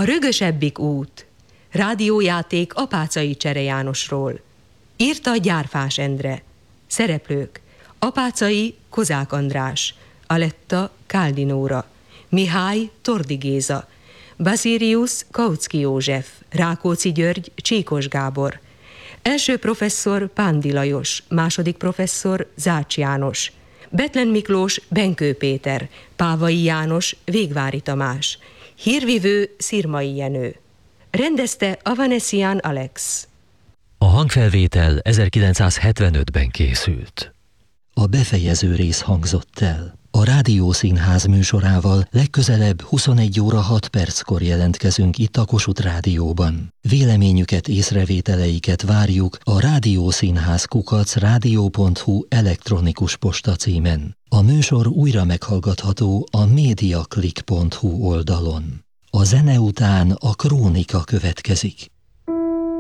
A rögösebbik út. Rádiójáték Apáczai Csere Jánosról. Írta Gyárfás Endre. Szereplők: Apáczai Kozák András, Aletta Káldi Nóra, Mihály Tordi Géza, Basilius Kautsky József, Rákóczi György Csíkos Gábor, első professzor Pándi Lajos, második professzor Zács János, Bethlen Miklós Benkő Péter, Pávai János Végvári Tamás, hírvivő Szirmai Jenő. Rendezte Avanesian Alex. A hangfelvétel 1975-ben készült. A befejező rész hangzott el. A Rádiószínház műsorával legközelebb 21 óra 6 perckor jelentkezünk itt a Kossuth Rádióban. Véleményüket, észrevételeiket várjuk a rádiószínház@rádió.hu elektronikus postacímen. A műsor újra meghallgatható a mediaclick.hu oldalon. A zene után a krónika következik.